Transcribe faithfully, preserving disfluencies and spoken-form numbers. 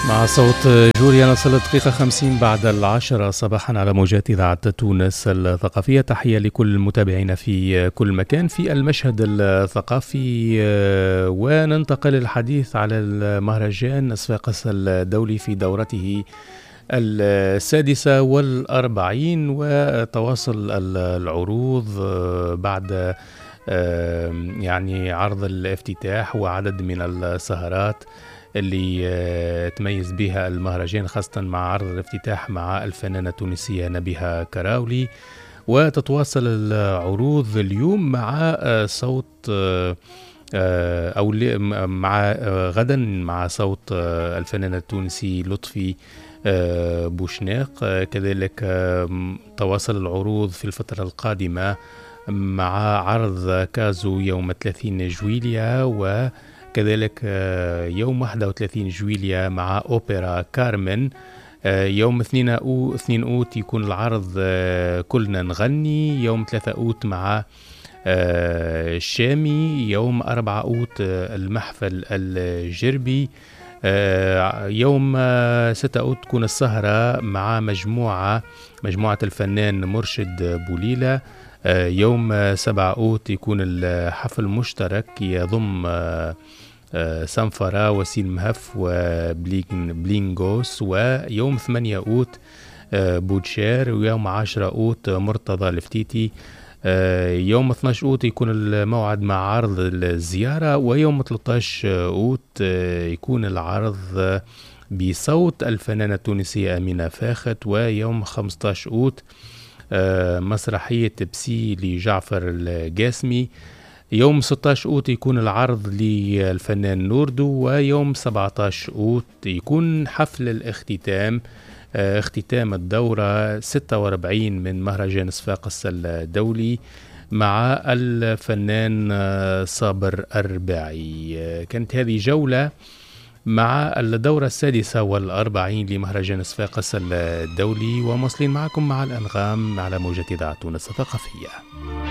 مع صوت جوريا نصل دقيقة خمسين بعد العاشرة صباحا على موجات إذاعة تونس الثقافية. تحية لكل المتابعين في كل مكان في المشهد الثقافي، وننتقل للحديث على المهرجان الصفاقس الدولي في دورته السادسة والأربعين وتواصل العروض بعد يعني عرض الافتتاح وعدد من السهرات اللي تميز بها المهرجان، خاصة مع عرض الافتتاح مع الفنانة التونسية نبيها كراولي. وتتواصل العروض اليوم مع صوت أو مع غدا مع صوت الفنان التونسي لطفي بوشناق. كذلك تواصل العروض في الفترة القادمة مع عرض كازو يوم ثلاثين جويليا، وكذلك يوم واحد وثلاثين جويليا مع أوبرا كارمن. يوم اثنين أوت يكون العرض كلنا نغني. يوم ثلاثة أوت مع الشامي. يوم أربعة أوت المحفل الجربي. يوم ستة أوت تكون السهرة مع مجموعة مجموعة الفنان مرشد بوليلة. يوم سبعة أوت يكون الحفل مشترك يضم سنفرة وسيل مهف وبلينغوس. ويوم ثمانية أوت بوتشير. ويوم عشرة أوت مرتضى الفتيتي. يوم اثني عشر أوت يكون الموعد مع عرض الزيارة. ويوم ثلاثة عشر أوت يكون العرض بصوت الفنانة التونسية أمينة فاخت. ويوم خمسة عشر أوت مسرحية بسي لجعفر القاسمي. يوم ستة عشر أوت يكون العرض للفنان نوردو. ويوم سبعة عشر أوت يكون حفل الاختتام اختتام الدورة ستة وأربعين من مهرجان صفاقس الدولي مع الفنان صابر الرباعي. كانت هذه جولة مع الدورة السادسة والأربعين لمهرجان صفاقس الدولي، ومواصلين معكم مع الأنغام على موجة إذاعة تونس الثقافية.